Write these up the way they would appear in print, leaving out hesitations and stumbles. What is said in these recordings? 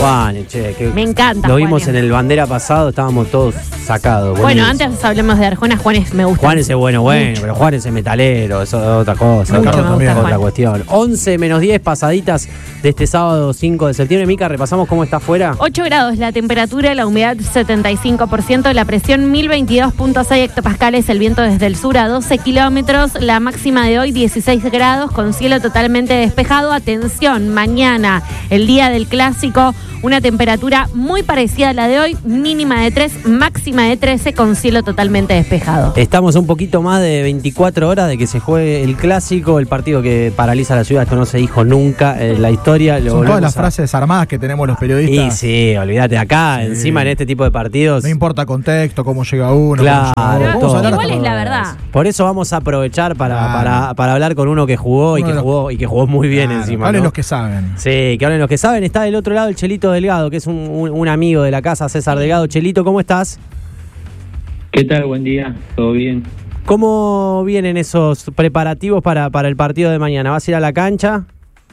Juan, che, que Me encanta. lo vimos Juanes. en el bandera pasado, estábamos todos sacados. Bueno, Buenísimo. antes hablemos de Arjona. Juanes me gusta. Juanes es bueno, pero Juanes es metalero, eso es otra cosa, Mucho otra, me gusta otra Juan. cuestión. 11 menos 10 pasaditas de este sábado 5 de septiembre. Mica, repasamos cómo está afuera. 8 grados la temperatura, la humedad 75%, la presión 1022.6 hectopascales, el viento desde el sur a 12 kilómetros, la máxima de hoy 16 grados con cielo totalmente despejado. Atención, mañana, el día del clásico, una temperatura muy parecida a la de hoy, mínima de 3, máxima de 13 con cielo totalmente despejado. Estamos a un poquito más de 24 horas de que se juegue el clásico, el partido que paraliza la ciudad. Esto no se dijo nunca en la historia. Son todas las frases armadas que tenemos los periodistas. Y sí, olvídate, acá, encima en este tipo de partidos. No importa contexto, cómo llega uno. Claro, cómo llega otro. todo. Igual es la verdad. Por eso vamos a aprovechar para hablar con uno que jugó y que jugó muy bien encima. Hablen ¿no? los que saben. Sí, que hablen los que saben. Está del otro lado el Chelito Delgado, que es un amigo de la casa, César Delgado. Chelito, ¿cómo estás? ¿Qué tal? Buen día, ¿todo bien? ¿Cómo vienen esos preparativos para el partido de mañana? ¿Vas a ir a la cancha?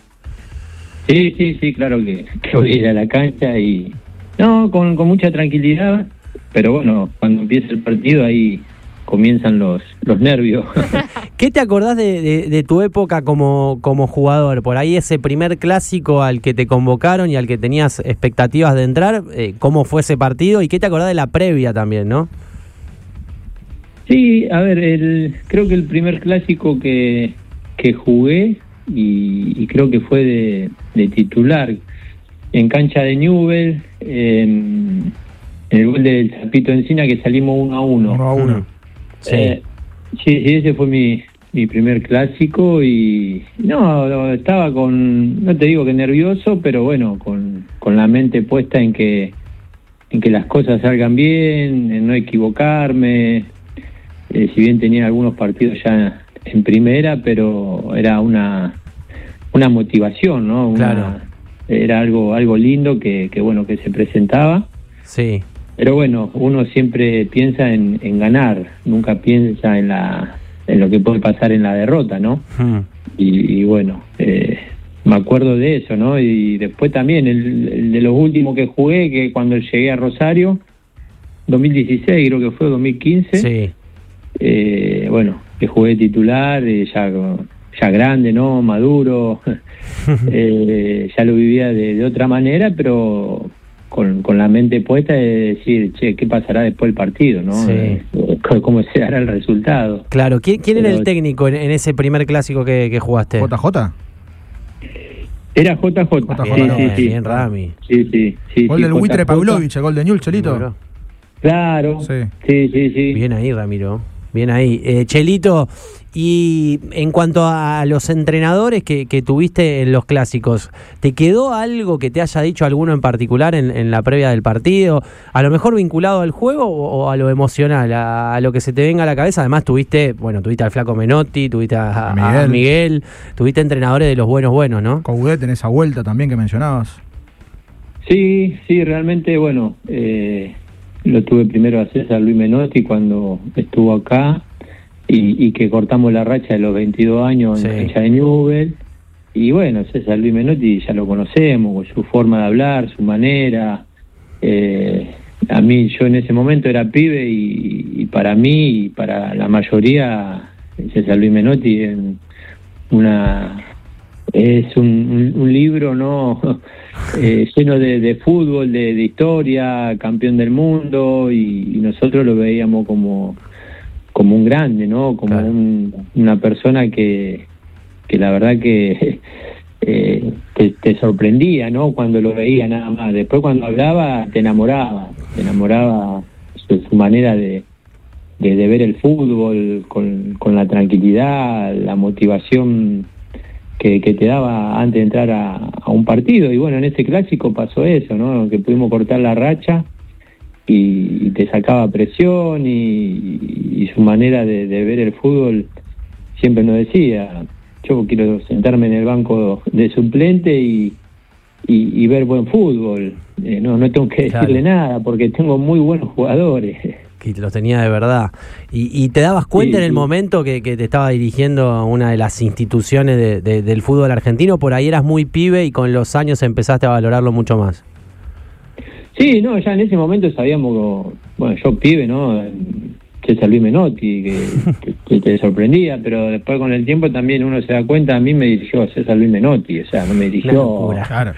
Sí, claro que voy a ir a la cancha y... No, con mucha tranquilidad, pero bueno, cuando empieza el partido ahí comienzan los nervios. ¿Qué te acordás de tu época como jugador? Por ahí ese primer clásico al que te convocaron y al que tenías expectativas de entrar, ¿cómo fue ese partido? ¿Y qué te acordás de la previa también, no? Sí, a ver, creo que el primer clásico que jugué y creo que fue de titular en cancha de Newell, en el gol del Chapito Encina que salimos 1-1. 1-1. Sí. Sí, ese fue mi primer clásico y no, estaba no te digo que nervioso, pero bueno, con la mente puesta en que las cosas salgan bien, en no equivocarme. Si bien tenía algunos partidos ya en primera, pero era una motivación, ¿no? Claro. Era algo lindo que bueno, que se presentaba. Sí. Pero bueno, uno siempre piensa en ganar, nunca piensa en lo que puede pasar en la derrota, ¿no? Y bueno, me acuerdo de eso, ¿no? Y después también el de los últimos que jugué, que cuando llegué a Rosario, 2016 creo que fue, 2015. Sí. Bueno, que jugué titular, ya grande, ¿no? Maduro, ya lo vivía de otra manera, pero con la mente puesta de decir, che, ¿qué pasará después del partido, no? Sí. ¿Cómo se dará el resultado? Claro, ¿quién era el técnico en ese primer clásico que jugaste? ¿JJ? Era JJ. Sí. Bien, Rami. Sí. Gol del JJ. buitre Pavlovich, el gol de Newell, Chelito. Bueno. Claro. Sí. Bien ahí, Ramiro. Bien ahí. Chelito, y en cuanto a los entrenadores que tuviste en los clásicos, ¿te quedó algo que te haya dicho alguno en particular en la previa del partido? A lo mejor vinculado al juego o a lo emocional, a lo que se te venga a la cabeza. Además tuviste al Flaco Menotti, tuviste a Miguel, tuviste entrenadores de los buenos, ¿no? Coudet en esa vuelta también que mencionabas. Sí, realmente, bueno, lo tuve primero a César Luis Menotti cuando estuvo acá y que cortamos la racha de los 22 años en cancha de Newell. Y bueno, César Luis Menotti ya lo conocemos, con su forma de hablar, su manera. A mí, yo en ese momento era pibe y para mí y para la mayoría, César Luis Menotti es un libro, ¿no? Lleno de fútbol, de historia, campeón del mundo, y nosotros lo veíamos como un grande, ¿no? Como claro. Una persona que la verdad que te sorprendía, ¿no? Cuando lo veía nada más. Después cuando hablaba te enamoraba su manera de ver el fútbol con la tranquilidad, la motivación que te daba antes de entrar a un partido. Y bueno, en ese clásico pasó eso, ¿no? Que pudimos cortar la racha y te sacaba presión y su manera de ver el fútbol siempre nos decía, yo quiero sentarme en el banco de suplente y ver buen fútbol. No tengo que decirle nada porque tengo muy buenos jugadores. Que los tenía de verdad. ¿Y te dabas cuenta en el momento que te estaba dirigiendo a una de las instituciones del fútbol argentino? Por ahí eras muy pibe y con los años empezaste a valorarlo mucho más. Sí, no, ya en ese momento sabíamos, bueno, yo pibe, ¿no? César Luis Menotti, que te sorprendía, pero después con el tiempo también uno se da cuenta, a mí me dirigió César Luis Menotti, o sea, no me dirigió... Claro.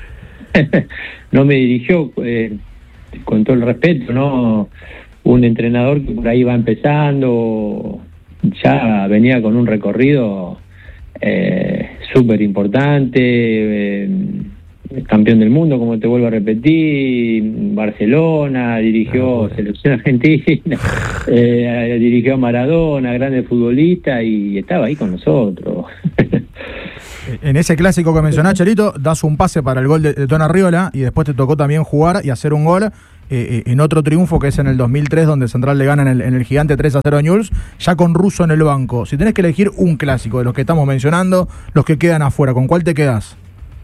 No me dirigió, con todo el respeto, ¿no? Un entrenador que por ahí va empezando, ya venía con un recorrido súper importante, campeón del mundo, como te vuelvo a repetir, Barcelona, dirigió selección argentina, dirigió a Maradona, grandes futbolistas, y estaba ahí con nosotros. En ese clásico que mencionás, Chelito, das un pase para el gol de Tona Riola y después te tocó también jugar y hacer un gol en otro triunfo que es en el 2003, donde Central le gana en el Gigante 3-0 a Newell's, ya con Russo en el banco. Si tenés que elegir un clásico de los que estamos mencionando, los que quedan afuera, ¿con cuál te quedás?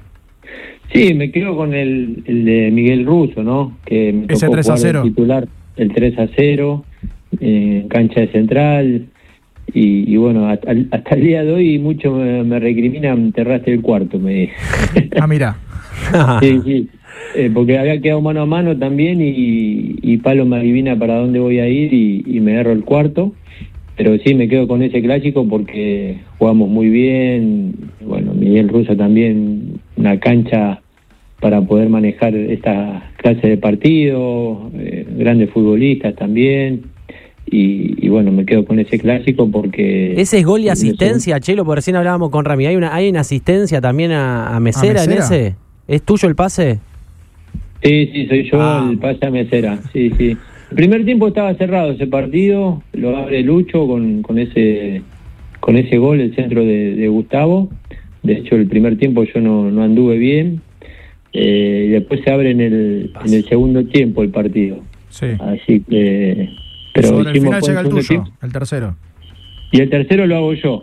Sí, me quedo con el de Miguel Russo, ¿no? Que me ese tocó 3-0. el titular, el 3-0, en cancha de Central. Y bueno, hasta el día de hoy muchos me recriminan, enterraste el cuarto, me dice. Ah, mira. Sí, porque había quedado mano a mano también y Palo me adivina para dónde voy a ir y me agarro el cuarto. Pero sí, me quedo con ese clásico porque jugamos muy bien. Bueno, Miguel Russo también, una cancha para poder manejar esta clase de partido, grandes futbolistas también. Y bueno, me quedo con ese clásico porque... Ese es gol y asistencia, Chelo, porque recién hablábamos con Rami. ¿Hay una asistencia también a Mesera en ese? ¿Es tuyo el pase? Sí, soy yo el pase a Mesera, sí. El primer tiempo estaba cerrado ese partido, lo abre Lucho con ese gol, el centro de Gustavo. De hecho, el primer tiempo yo no anduve bien. Y después se abre en el segundo tiempo el partido. Sí. Así que... Pero sobre el final llega el tuyo, el tercero. Y el tercero lo hago yo.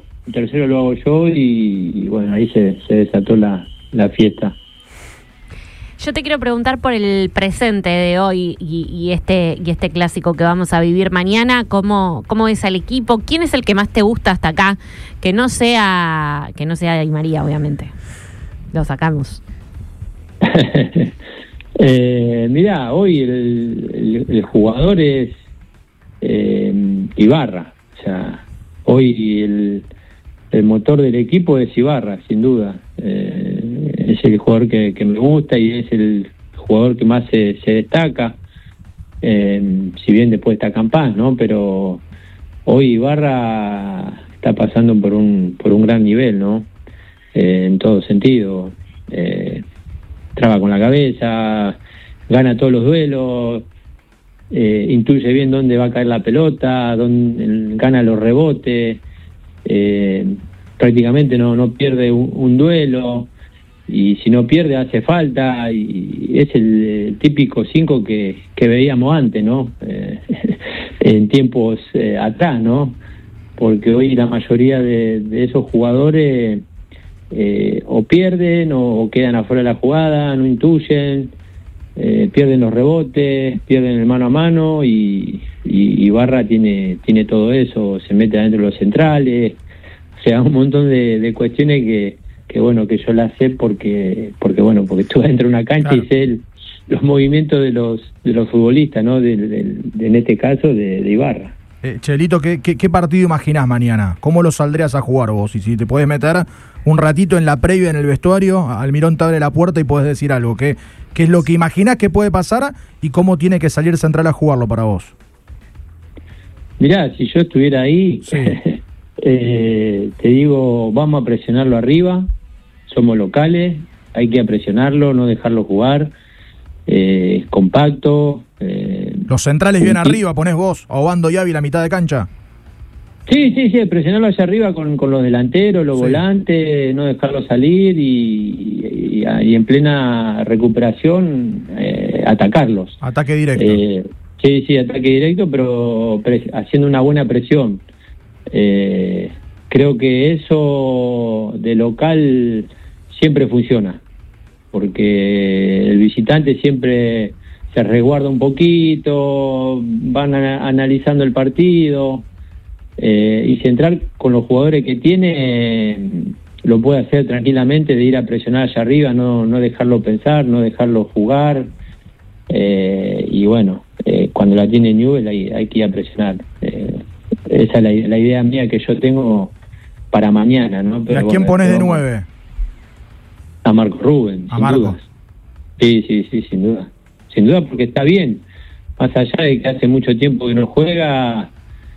Y bueno, ahí se desató la fiesta. Yo te quiero preguntar por el presente de hoy y este clásico que vamos a vivir mañana. ¿Cómo ves al equipo? ¿Quién es el que más te gusta hasta acá? Que no sea Di María, obviamente. Lo sacamos. Mirá, hoy el jugador es Ibarra. O sea, hoy el motor del equipo es Ibarra, sin duda. Es el jugador que me gusta y es el jugador que más se destaca, si bien después está Campán, ¿no? Pero hoy Ibarra está pasando por un gran nivel, ¿no? En todo sentido. Traba con la cabeza, gana todos los duelos, intuye bien dónde va a caer la pelota, gana los rebotes, prácticamente no pierde un duelo, y si no pierde hace falta, y es el típico 5 que veíamos antes, ¿no? En tiempos atrás, ¿no? Porque hoy la mayoría de esos jugadores o pierden o quedan afuera de la jugada, no intuyen, pierden los rebotes, pierden el mano a mano, y Ibarra tiene todo eso, se mete adentro de los centrales, o sea, un montón de cuestiones que bueno, que yo las sé porque estuve dentro de una cancha, claro, y sé los movimientos de los futbolistas, ¿no? En este caso de Ibarra. Chelito, ¿qué partido imaginás mañana? ¿Cómo lo saldrías a jugar vos? Y si te podés meter un ratito en la previa, en el vestuario, Almirón te abre la puerta y podés decir algo. ¿Qué es lo que imaginás que puede pasar y cómo tiene que salir Central a jugarlo para vos? Mirá, si yo estuviera ahí, sí. Te digo, vamos a presionarlo arriba, somos locales, hay que presionarlo, no dejarlo jugar, compacto. Los centrales bien arriba, ponés vos, Obando y Ávila a mitad de cancha. Sí, presionarlo allá arriba con los delanteros, los volantes, no dejarlo salir y en plena recuperación atacarlos. Ataque directo. Sí, ataque directo, pero haciendo una buena presión. Creo que eso de local siempre funciona, porque el visitante siempre se resguarda un poquito, van analizando el partido, y Central con los jugadores que tiene lo puede hacer tranquilamente, de ir a presionar allá arriba, no dejarlo pensar, no dejarlo jugar, y bueno, cuando la tiene Newell hay que ir a presionar. Esa es la idea mía que yo tengo para mañana, ¿no? Pero, ¿y a quién pones de 9? A Marco Rubén, sin duda. Sí, sin duda. Sin duda, porque está bien. Más allá de que hace mucho tiempo que no juega,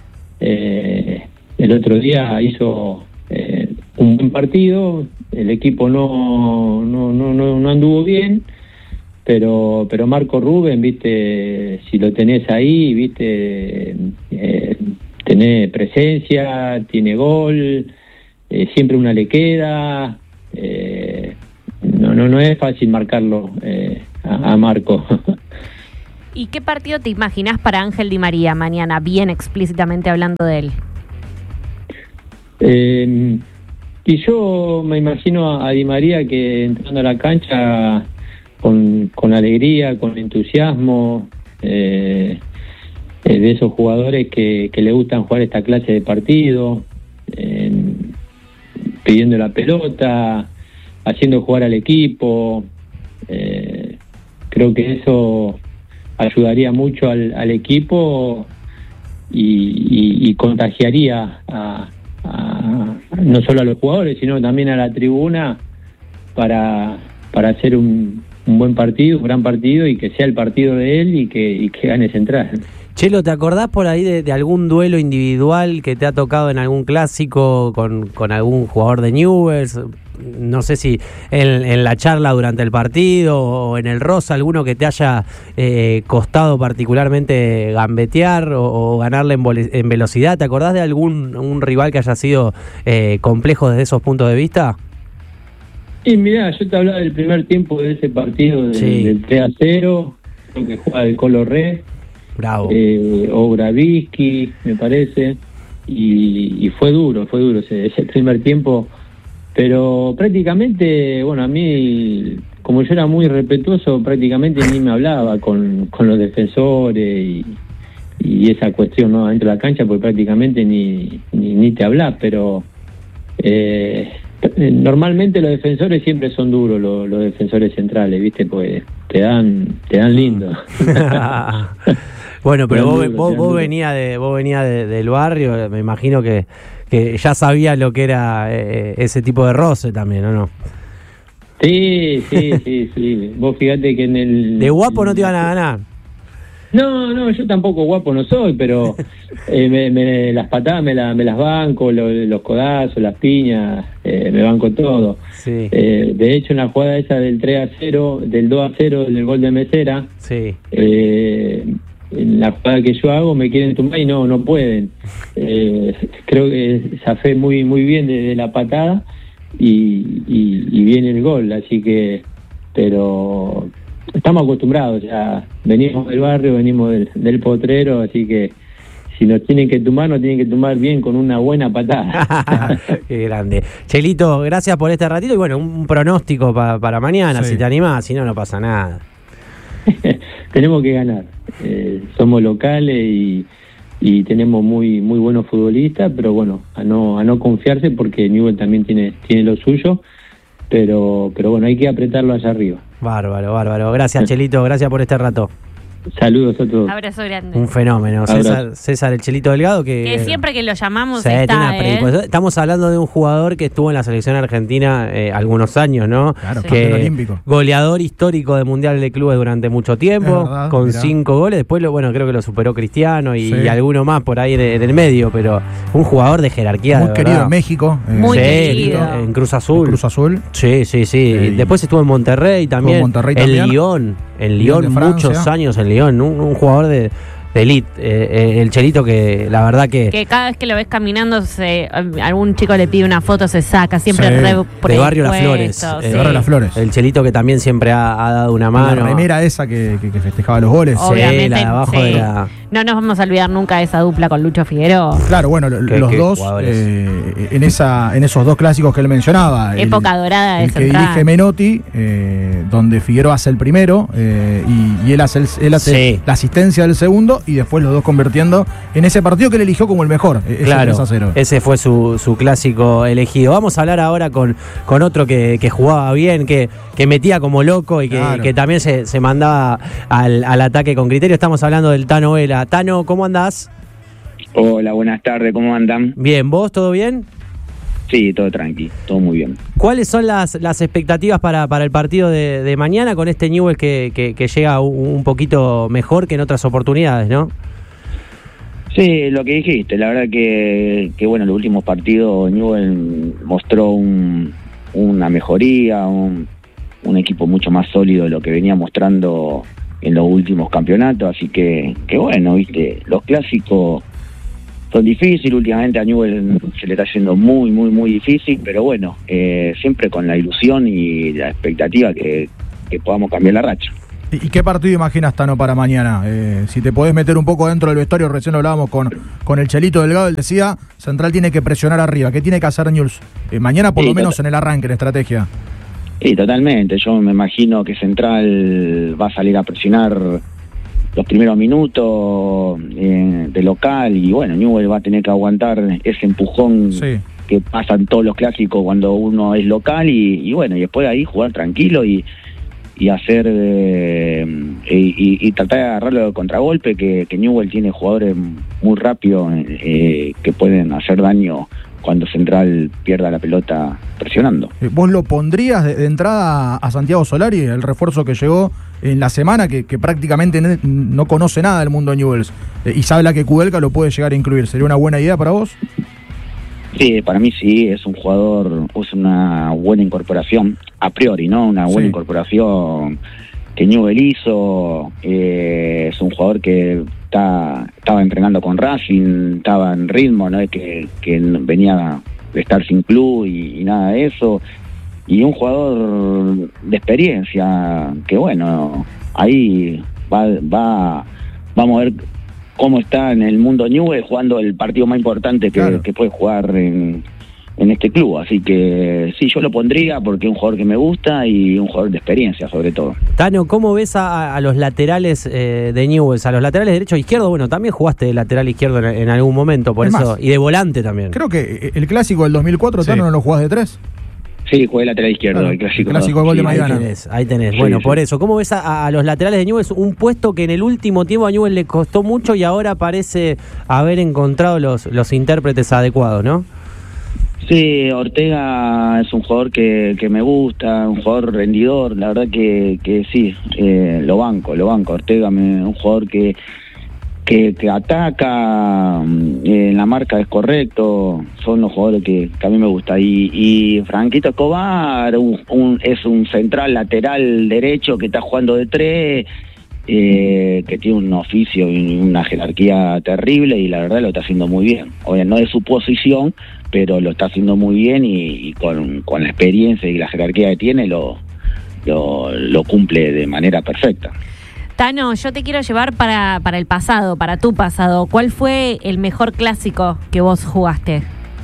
el otro día hizo un buen partido, el equipo no anduvo bien, pero Marco Rubén, viste, si lo tenés ahí, viste, tenés presencia, tiene gol, siempre una le queda, no es fácil marcarlo a Marco. ¿Y qué partido te imaginás para Ángel Di María mañana, bien explícitamente hablando de él? Y yo me imagino a Di María que entrando a la cancha con alegría, con entusiasmo, de esos jugadores que le gustan jugar esta clase de partido, pidiendo la pelota, haciendo jugar al equipo. Creo que eso ayudaría mucho al equipo y contagiaría no solo a los jugadores, sino también a la tribuna para hacer un buen partido, un gran partido, y que sea el partido de él y que gane Central. Chelo, ¿te acordás por ahí de algún duelo individual que te ha tocado en algún clásico con algún jugador de Newell's? No sé si en la charla durante el partido o en el rosa, alguno que te haya costado particularmente gambetear o ganarle en velocidad. ¿Te acordás de un rival que haya sido complejo desde esos puntos de vista? Y mirá, yo te hablaba del primer tiempo de ese partido del 3-0, creo que juega el Colo Re. Bravo. O Bravisky, me parece, y fue duro ese primer tiempo, pero prácticamente, bueno, a mí, como yo era muy respetuoso, prácticamente ni me hablaba con los defensores y esa cuestión, ¿no? Dentro de la cancha, porque prácticamente ni te hablas, pero normalmente los defensores siempre son duros, los defensores centrales, ¿viste? Pues te dan lindo. Bueno, pero vos venías del barrio, me imagino que ya sabías lo que era ese tipo de roce también, ¿o no? Sí. Vos fíjate que en el... ¿De guapo no te iban a ganar? No, yo tampoco guapo no soy, pero las patadas me las banco, los codazos, las piñas, me banco todo. Sí. De hecho, en la jugada esa del 3-0, del 2-0, del gol de Mesera, sí. En la jugada que yo hago me quieren tumbar y no pueden. Creo que zafé muy bien de la patada y viene el gol, así que, pero estamos acostumbrados, ya venimos del barrio, venimos del potrero, así que si nos tienen que tumbar, nos tienen que tumbar bien con una buena patada. Qué grande. Chelito, gracias por este ratito y bueno, un pronóstico para mañana, si te animás, si no pasa nada. Tenemos que ganar. Somos locales y tenemos muy buenos futbolistas, pero bueno, a no confiarse porque Newell también tiene lo suyo, pero bueno, hay que apretarlo allá arriba. Bárbaro. Gracias, Chelito, gracias por este rato. Saludos a todos. Abrazo grande. Un fenómeno. César el Chelito Delgado, que siempre que lo llamamos está, estamos hablando de un jugador que estuvo en la selección argentina algunos años, ¿no? Claro, que olímpico. Goleador histórico de Mundial de Clubes durante mucho tiempo, verdad, con mirá. 5 goles. Después, creo que lo superó Cristiano y alguno más por ahí en el medio, pero un jugador de jerarquía. Muy de querido verdad. en México. Muy querido. En Cruz Azul. Sí. Después estuvo en Monterrey también. En Lyon, muchos años en Lyon. Un jugador de elite, el Chelito, que la verdad que cada vez que lo ves caminando, algún chico le pide una foto, se saca, siempre de Barrio Las Flores. De Barrio Las Flores. El Chelito que también siempre ha dado una mano. La remera esa que festejaba los goles. Obviamente, la de abajo de la... No nos vamos a olvidar nunca de esa dupla con Lucho Figueroa. Claro, bueno, los dos, en esos dos clásicos que él mencionaba. Época dorada de el que Central. dirige Menotti, donde Figueroa hace el primero y él hace la asistencia del segundo, y después los dos convirtiendo en ese partido que él eligió como el mejor. Claro, 3-0. ese fue su clásico elegido. Vamos a hablar ahora con otro que jugaba bien, que metía como loco y que también se mandaba al ataque con criterio. Estamos hablando del Tano Vela. Tano, ¿cómo andás? Hola, buenas tardes, ¿cómo andan? Bien, ¿vos todo bien? Sí, todo tranqui, todo muy bien. ¿Cuáles son las expectativas para el partido de mañana con este Newell's que llega un poquito mejor que en otras oportunidades, no? Sí, lo que dijiste, la verdad que bueno, en los últimos partidos Newell's mostró una mejoría, un equipo mucho más sólido de lo que venía mostrando en los últimos campeonatos, así que bueno, viste, los clásicos son difíciles, últimamente a Newell's se le está haciendo muy, muy, muy difícil, pero bueno, siempre con la ilusión y la expectativa que podamos cambiar la racha. ¿Y qué partido imaginas, Tano, para mañana? Si te podés meter un poco dentro del vestuario, recién hablábamos con el Chelito Delgado, él decía, Central tiene que presionar arriba. ¿Qué tiene que hacer Newell's? Mañana por lo menos en el arranque, en estrategia. Sí, totalmente. Yo me imagino que Central va a salir a presionar los primeros minutos de local y bueno, Newell's va a tener que aguantar ese empujón que pasan todos los clásicos cuando uno es local y bueno, y después ahí jugar tranquilo y hacer y tratar de agarrarlo de contragolpe, que Newell's tiene jugadores muy rápidos que pueden hacer daño cuando Central pierda la pelota presionando. ¿Vos lo pondrías de entrada a Santiago Solari, el refuerzo que llegó en la semana, que prácticamente no conoce nada del mundo de Newell's y sabe que Kudelka lo puede llegar a incluir? ¿Sería una buena idea para vos? Sí, para mí sí, es un jugador, es una buena incorporación, a priori, ¿no? Una buena incorporación que Newell's hizo, es un jugador que estaba entrenando con Racing, estaba en ritmo, no es que venía de estar sin club y nada de eso, y un jugador de experiencia que bueno, ahí vamos a ver cómo está en el mundo Newell's jugando el partido más importante que puede jugar en este club, así que sí, yo lo pondría porque es un jugador que me gusta y un jugador de experiencia sobre todo. Tano, ¿cómo ves a los laterales de Newell's? A los laterales derecho e izquierdo, bueno, también jugaste de lateral izquierdo en algún momento, por eso, y de volante también. Creo que el clásico del 2004, Tano, ¿no lo jugás de 3? Sí, jugué lateral izquierdo, claro, el clásico de gol de Maidana. Ahí tenés. Sí, bueno, sí. por eso, ¿cómo ves a los laterales de Newell's? Un puesto que en el último tiempo a Newell's le costó mucho y ahora parece haber encontrado los intérpretes adecuados, ¿no? Sí, Ortega es un jugador que me gusta, un jugador rendidor, la verdad que sí, lo banco. Ortega un jugador que ataca, en la marca es correcto, son los jugadores que a mí me gusta. Y Franquito Escobar es un central lateral derecho que está jugando de 3, que tiene un oficio y una jerarquía terrible y la verdad lo está haciendo muy bien. Obviamente no es su posición, pero lo está haciendo muy bien y con la experiencia y la jerarquía que tiene lo cumple de manera perfecta. Tano, yo te quiero llevar para el pasado, para tu pasado. ¿Cuál fue el mejor clásico que vos jugaste?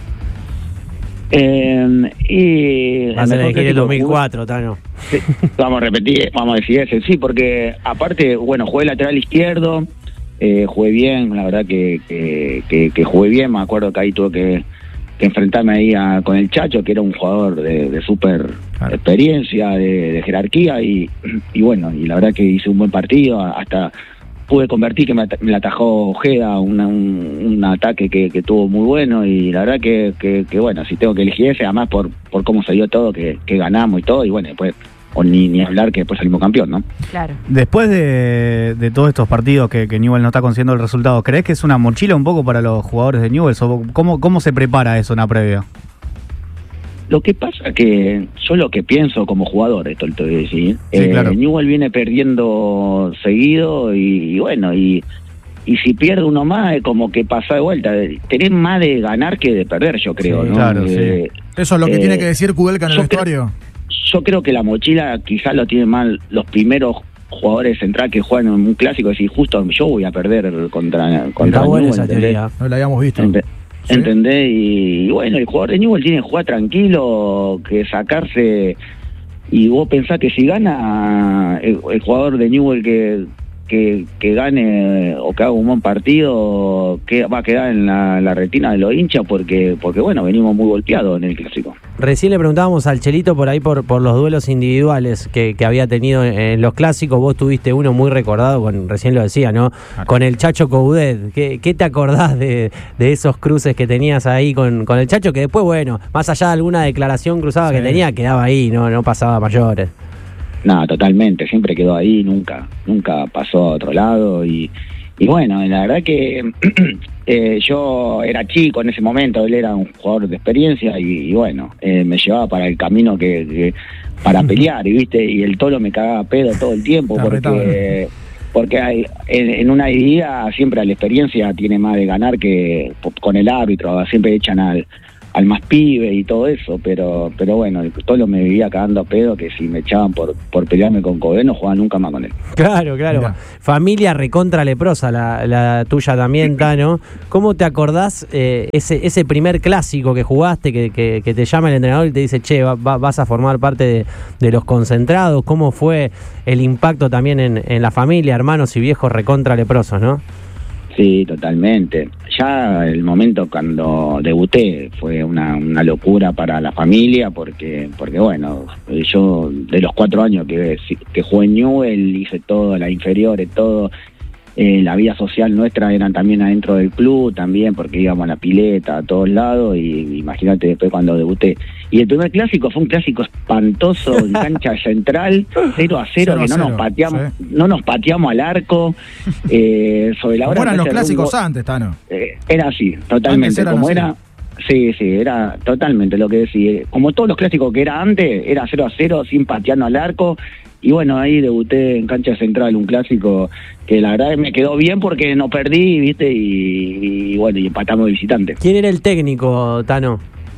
Vas a elegir el 2004, Tano. Sí, vamos a decir ese, sí, porque aparte, bueno, jugué lateral izquierdo, jugué bien, la verdad que jugué bien, me acuerdo que ahí tuve que enfrentarme ahí con el Chacho, que era un jugador de súper experiencia, de jerarquía, y bueno, y la verdad que hice un buen partido, hasta pude convertir que me la atajó Ojeda, un ataque que tuvo muy bueno, y la verdad que bueno, si tengo que elegir ese, además por cómo se dio todo, que ganamos y todo, y bueno, después ni hablar que después salimos campeón, ¿no? Claro. Después de todos estos partidos que Newell's no está consiguiendo el resultado, ¿crees que es una mochila un poco para los jugadores de Newell's? ¿O cómo se prepara eso en la previa? Lo que pasa que yo lo que pienso como jugador, esto lo voy a decir, sí, claro. Newell's viene perdiendo seguido y bueno, y si pierde uno más es como que pasa de vuelta. Tenés más de ganar que de perder, yo creo, sí, ¿no? Claro, sí. Eso es lo que tiene que decir Kudelka en el vestuario. Yo creo que la mochila quizás lo tienen mal los primeros jugadores central que juegan en un clásico, decir, justo yo voy a perder contra Newell's, esa teoría. No la habíamos visto. ¿Sí? ¿Entendés? Y bueno, el jugador de Newell's tiene que jugar tranquilo, que sacarse, y vos pensás que si gana el jugador de Newell's que gane o que haga un buen partido, que va a quedar en la retina de los hinchas, porque bueno, venimos muy golpeados en el clásico. Recién le preguntábamos al Chelito por ahí por los duelos individuales que había tenido en los clásicos. Vos tuviste uno muy recordado, recién lo decía, ¿no? Con el Chacho Coudet. ¿Qué te acordás de esos cruces que tenías ahí con el Chacho? Que después, bueno, más allá de alguna declaración cruzada que tenía, quedaba ahí, no pasaba a mayores. No, totalmente, siempre quedó ahí, nunca pasó a otro lado y bueno, la verdad que yo era chico en ese momento, él era un jugador de experiencia y bueno, me llevaba para el camino para pelear, y el Tolo me cagaba pedo todo el tiempo porque hay, en una idea siempre la experiencia tiene más de ganar que con el árbitro, siempre echan al más pibe y todo eso, pero bueno, el Tolo me vivía cagando a pedo, que si me echaban por pelearme con Coudet no jugaba nunca más con él. Claro. Mirá. Familia recontra leprosa, la tuya también, Tano. ¿Cómo te acordás ese primer clásico que jugaste, que te llama el entrenador y te dice, che, vas a formar parte de los concentrados? ¿Cómo fue el impacto también en la familia, hermanos y viejos recontra leprosos, no? Sí, totalmente. Ya el momento cuando debuté fue una locura para la familia porque bueno, yo de los 4 años que jugué en Newell hice todo, las inferiores, todo. La vida social nuestra eran también adentro del club, también porque íbamos a la pileta, a todos lados, y imagínate después cuando debuté. Y el primer clásico fue un clásico espantoso en cancha central, 0-0, que no nos pateamos al arco. Sobre la hora eran los clásicos antes, Tano. Era así, totalmente, como era. Sí, era totalmente lo que decía. Como todos los clásicos que era antes, era 0-0, sin patearnos al arco. Y bueno, ahí debuté en cancha central, un clásico que la verdad me quedó bien porque no perdí, ¿viste? Y bueno, y empatamos de visitante. ¿Quién era el técnico, Tano?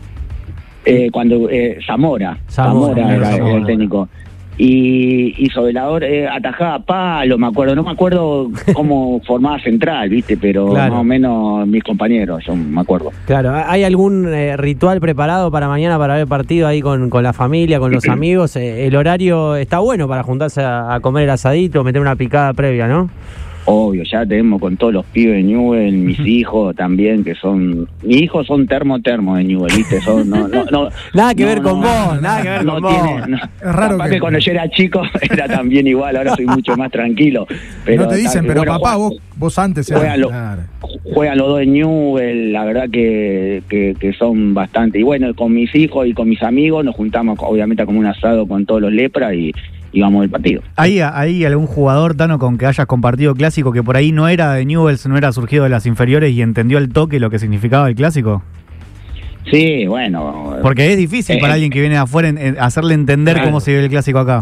Zamora era el técnico. Y sobre la hora atajaba palo, no me acuerdo cómo formaba central, ¿viste? Pero claro, más o menos mis compañeros, yo me acuerdo. Claro, ¿hay algún ritual preparado para mañana para ver partido ahí con la familia, con los amigos? El horario está bueno para juntarse a comer el asadito, meter una picada previa, ¿no? Obvio, ya tenemos con todos los pibes de Newell, mis hijos también, mis hijos son termo de Newell, ¿viste? Nada que ver con vos. Es raro que cuando yo era chico era también igual, ahora soy mucho más tranquilo. Pero no te dicen, pero bueno, papá, vos antes juegan los dos de Newell, la verdad que son bastante. Y bueno, con mis hijos y con mis amigos nos juntamos obviamente a comer un asado con todos los lepras y vamos al partido. ¿Hay algún jugador, Tano, con que hayas compartido clásico que por ahí no era de Newell's, no era surgido de las inferiores y entendió al toque lo que significaba el clásico? Sí, bueno. Porque es difícil para alguien que viene de afuera hacerle entender cómo se ve el clásico acá.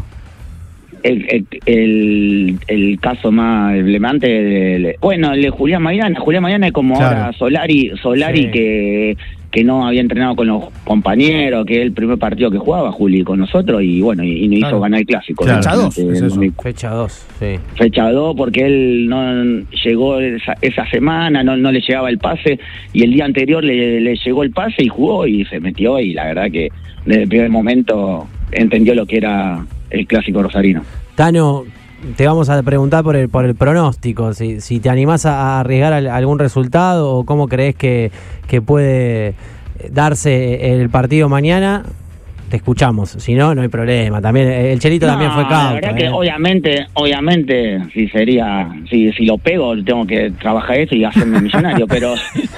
El caso más emblemático el de Julián Maidana. Julián Maidana es como ahora Solari sí, que no había entrenado con los compañeros, que es el primer partido que jugaba Juli con nosotros y bueno, y nos hizo ganar el clásico. Fecha 2, Fecha 2, sí. Fecha 2 porque él no llegó esa semana, no le llegaba el pase y el día anterior le llegó el pase y jugó y se metió y la verdad que desde el primer momento entendió lo que era el clásico rosarino. Tano, te vamos a preguntar por el pronóstico, si te animás a arriesgar algún resultado o cómo crees que puede darse el partido mañana. Te escuchamos, si no hay problema. También el Chelito también fue cauto. La verdad que obviamente si lo pego tengo que trabajar eso y hacerme millonario, pero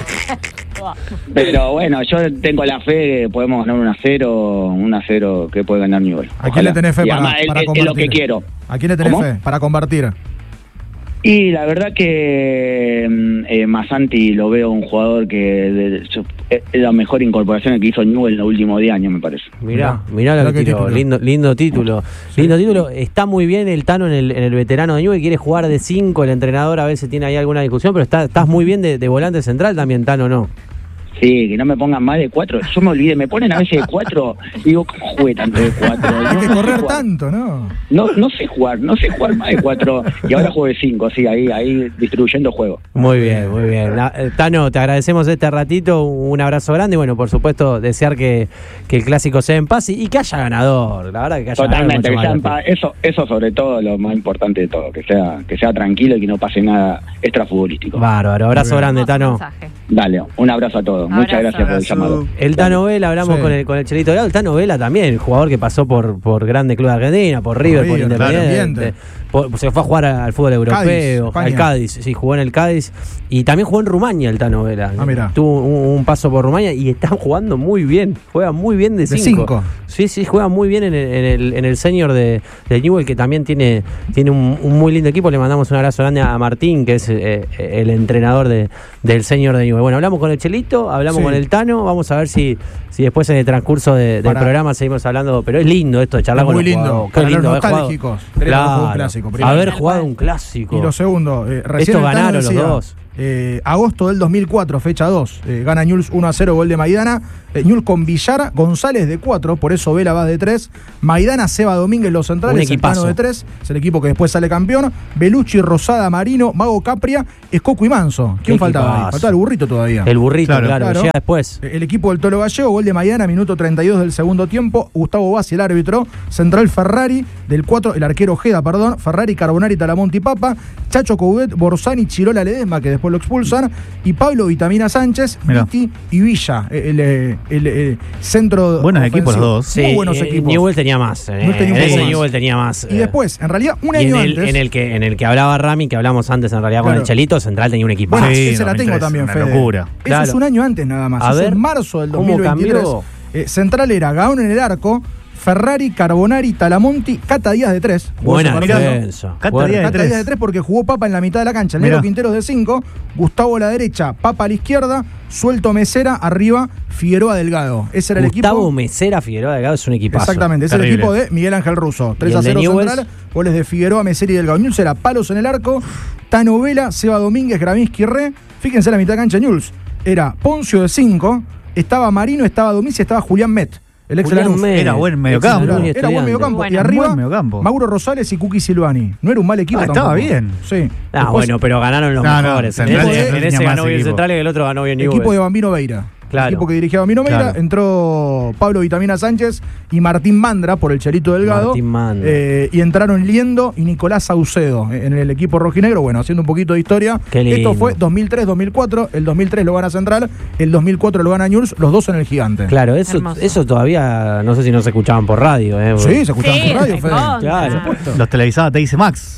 bueno, yo tengo la fe que podemos ganar 1-0 que puede ganar Newell. ¿A quién le tenés fe para convertir? Es lo que quiero. ¿A quién le tenés fe para convertir? Y la verdad que Masanti lo veo un jugador que es la mejor incorporación que hizo Newell en los últimos 10 años, me parece. Mirá lo que tiró. Lindo título. Sí. Lindo título. Está muy bien el Tano en el veterano de Newell, quiere jugar de 5, el entrenador a veces tiene ahí alguna discusión, pero estás muy bien de volante central también, Tano, ¿no? Sí, que no me pongan más de 4. Yo me olvidé, me ponen a veces de 4 y digo, ¿cómo jugué tanto de 4? Hay que correr tanto, ¿no? No sé jugar más de 4 y ahora juego de 5, sí, ahí distribuyendo juego. Muy bien, muy bien. Tano, te agradecemos este ratito, un abrazo grande y bueno, por supuesto, desear que el clásico sea en paz y que haya ganador, la verdad que haya Totalmente, que sea en ganador. paz. Eso sobre todo lo más importante de todo, que sea tranquilo y que no pase nada extrafutbolístico. Bárbaro, abrazo grande, Hermoso Tano. mensaje. Dale, un abrazo a todos. Muchas Abrazo. gracias por el llamado. El Tano Vela, hablamos Sí. con el Chelito Delgado. El Tano Vela también, el jugador que pasó por Grande Club de Argentina, por River, por River, claro, Independiente. Se fue a jugar al fútbol europeo, España. al Cádiz, sí, jugó en el Cádiz. Y también jugó en Rumania el Tano Vela. Mirá. Tuvo un paso por Rumania y está jugando muy bien. Juega muy bien de 5. Sí, juega muy bien en el senior de Newell, que también tiene un muy lindo equipo. Le mandamos un abrazo grande a Martín, que es el entrenador del senior de Newell. Bueno, hablamos con el Chelito, hablamos Sí. con el Tano. Vamos a ver si después en el transcurso del programa seguimos hablando. Pero es lindo esto de charlar Es con muy los lindo. jugadores. Qué Para los lindo haber jugado. nostálgicos. Querer haber jugado un clásico, primero. Haber jugado un clásico. Y lo segundo, recién Esto el Tano ganaron los decía, dos. Agosto del 2004, fecha 2. Gana Newell's 1-0, gol de Maidana. Newell's con Villar, González de 4, por eso Vela va de 3. Maidana, Seba Domínguez, los centrales, Un el equipazo. Tano de 3. Es el equipo que después sale campeón. Belucci, Rosada, Marino, Mago Capria, Escoco y Manso. ¿Quién Qué faltaba ahí? equipazo. Faltaba el burrito todavía. El burrito, Claro. claro, Claro. llega después. El equipo del Tolo Gallego, gol de Maidana, minuto 32 del segundo tiempo. Gustavo Bassi, el árbitro. Central Ferrari, del 4, el arquero Ojeda, perdón. Ferrari, Carbonari, Talamonti, Papa. Chacho Coudet, Borsani, Chirola, Ledesma, que después lo expulsan. Y Pablo Vitamina Sánchez, Mirá. Viti y Villa, el centro. Buenos ofensivo. equipos los dos. Muy buenos equipos. Newell tenía más. Newell's tenía un En poco ese más. Newell tenía más. Y después, en realidad, un y año en antes. en el que hablaba Rami, que hablamos antes en realidad con Claro. el Chelito, Central tenía un equipo. Bueno, Sí, esa la tengo 2003, también, una Fede. locura. Eso Claro. es un año antes nada más. A Eso ver, es marzo del ¿cómo 2023. cambió? Central era Gaón en el arco, Ferrari, Carbonari, Talamonti, Cata Díaz de 3. Buena Mirá, defensa. Cata Buena. Díaz Cata Díaz de 3 porque jugó Papa en la mitad de la cancha. El Mirá. negro Quinteros de 5, Gustavo a la derecha, Papa a la izquierda, Suelto Mesera, arriba Figueroa Delgado. Ese era el Gustavo equipo. Mesera Figueroa Delgado es un equipazo. Exactamente, es el Terrible. equipo de Miguel Ángel Russo. 3 ¿Y a el de 0 Newell's? Central, goles de Figueroa, Mesera y Delgado. Newell's era Palos en el arco, Tano Vela, Seba Domínguez, Gravinsky Re. Fíjense la mitad de cancha Newell's. Era Poncio de 5, estaba Marino, estaba Domici, estaba Julián Met. El ex Julián Lanús. Met. Era buen mediocampo. Ex Lanús y Era buen Estudiantes. mediocampo. Bueno, Y arriba, buen mediocampo. Mauro Rosales y Kuki Silvani. No era un mal equipo Estaba tampoco. bien. Sí. Ah, Después, bueno, pero ganaron los No, no, mejores. Central tenía en ese más ganó bien equipo. Central y el otro ganó bien Newell. equipo de Bambino Veira. Claro. El equipo que dirigía Bambino Veira. Claro. Entró Pablo Vitamina Sánchez y Martín Mandra por el Chelito Delgado. Martín Mandra. Y entraron Liendo y Nicolás Saucedo en el equipo rojinegro. Bueno, haciendo un poquito de historia. Qué lindo. Esto fue 2003-2004. El 2003 lo gana Central. El 2004 lo gana Newell's. Los dos en el Gigante. Claro, Hermoso. eso todavía no sé si no se escuchaban por radio. Sí, se escuchaban Sí, por radio, se Fede. contra. Claro. Los televisaba te dice Max.